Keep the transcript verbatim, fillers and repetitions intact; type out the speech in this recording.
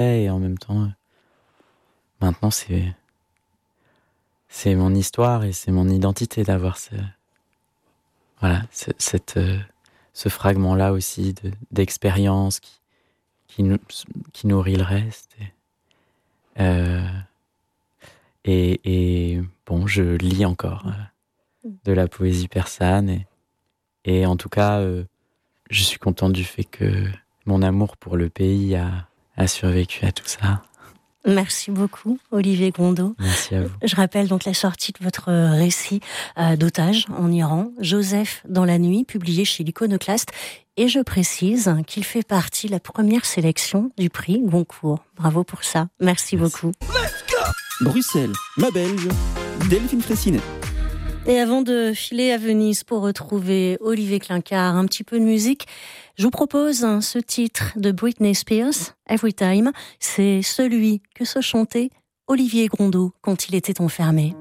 Et en même temps, euh, maintenant, c'est, c'est mon histoire et c'est mon identité d'avoir ce, voilà, ce, cette, euh, ce fragment-là aussi de, d'expérience qui, qui, nou, qui nourrit le reste. Et, euh, et, et bon, je lis encore euh, de la poésie persane et, et en tout cas, euh, je suis content du fait que mon amour pour le pays a, a survécu à tout ça. Merci beaucoup, Olivier Grondeau. Merci à vous. Je rappelle donc la sortie de votre récit euh, d'otage en Iran, Joseph dans la nuit, publié chez l'Iconoclaste. Et je précise qu'il fait partie de la première sélection du prix Goncourt. Bravo pour ça. Merci, Merci. beaucoup. Bruxelles, ma Belge, Delphine Fraissinet. Et avant de filer à Venise pour retrouver Olivier Clincard, un petit peu de musique, je vous propose hein, ce titre de Britney Spears, Every Time. C'est celui que se chantait Olivier Grondeau quand il était enfermé.